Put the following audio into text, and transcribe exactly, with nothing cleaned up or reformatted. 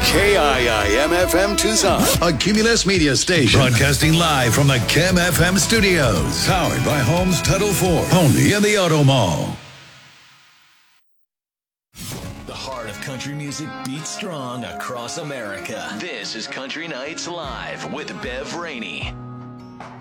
K I I M F M Tucson, a Cumulus Media station. Broadcasting live from the Chem F M studios. Powered by Homes Title four. Only in the Auto Mall. The heart of country music beats strong across America. This is Country Nights Live with Bev Rainey.